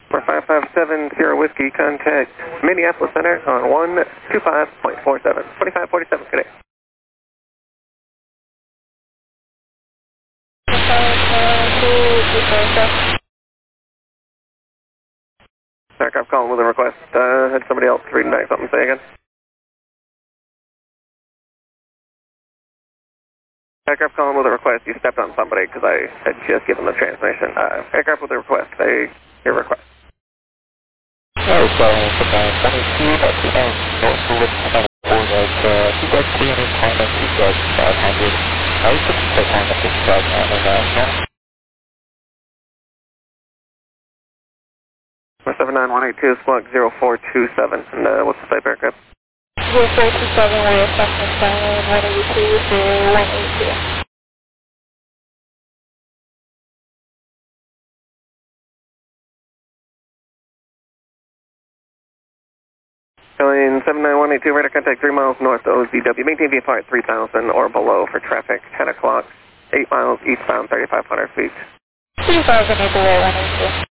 4557 Sierra Whiskey, contact Minneapolis Center on 125.47. 2547, good day. Aircraft calling with a request. Had somebody else reading back something, say again. Aircraft calling with a request. You stepped on somebody because I had just given the transmission. Aircraft with a request. Your request. For 79182, squawk 0427. And what's the type aircraft? 0427, we're Cessna 182 to 182. Calling 79182, radar contact 3 miles north to OZW. Maintain VFR at 3000 or below for traffic 10 o'clock, 8 miles eastbound, 3,500 feet. 3000 or below 182.